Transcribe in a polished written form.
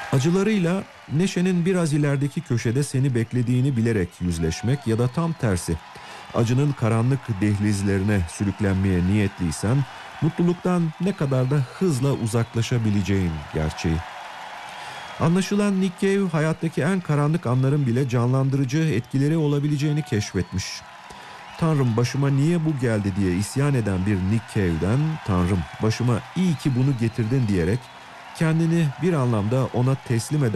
Acılarıyla neşenin biraz ilerideki köşede seni beklediğini bilerek yüzleşmek ya da tam tersi, acının karanlık dehlizlerine sürüklenmeye niyetliysen, mutluluktan ne kadar da hızla uzaklaşabileceğin gerçeği. Anlaşılan Nick Cave hayattaki en karanlık anların bile canlandırıcı etkileri olabileceğini keşfetmiş. Tanrım başıma niye bu geldi diye isyan eden bir Nick Cave'den Tanrım başıma iyi ki bunu getirdin diyerek kendini bir anlamda ona teslim eden